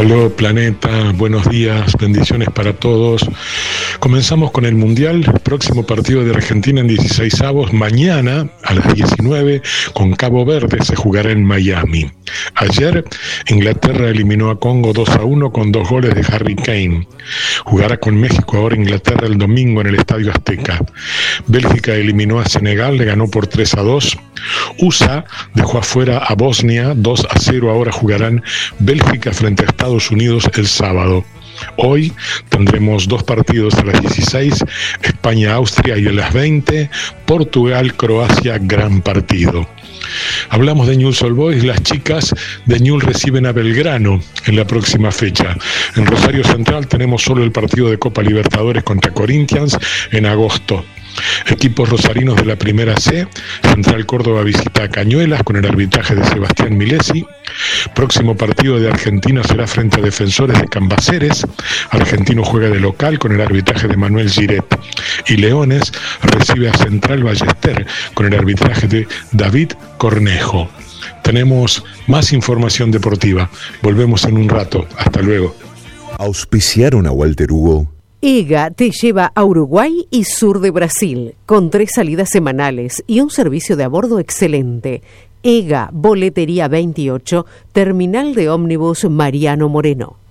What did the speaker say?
Aló planeta, buenos días, bendiciones para todos. Comenzamos con el Mundial, próximo partido de Argentina en 16avos, mañana a las 19 con Cabo Verde, se jugará en Miami. Ayer Inglaterra eliminó a Congo 2-1 con 2 goles de Harry Kane. Jugará con México ahora Inglaterra el domingo en el Estadio Azteca. Bélgica eliminó a Senegal, le ganó por 3-2. USA dejó afuera a Bosnia 2-0, ahora jugarán Bélgica frente a Estados Unidos el sábado. Hoy tendremos 2 partidos a las 16, España-Austria, y a las 20, Portugal-Croacia, gran partido. Hablamos de Newell's Old Boys. Las chicas de Newell's reciben a Belgrano en la próxima fecha. En Rosario Central tenemos solo el partido de Copa Libertadores contra Corinthians en agosto. Equipos rosarinos de la Primera C. Central Córdoba visita a Cañuelas con el arbitraje de Sebastián Milesi. Próximo partido de Argentino será frente a Defensores de Cambaceres. Argentino juega de local con el arbitraje de Manuel Giret. Y Leones recibe a Central Ballester con el arbitraje de David Cornejo. Tenemos más información deportiva. Volvemos en un rato. Hasta luego. ¿Auspiciaron a Walter Hugo? EGA te lleva a Uruguay y sur de Brasil, con 3 salidas semanales y un servicio de a bordo excelente. EGA, Boletería 28, Terminal de Ómnibus Mariano Moreno.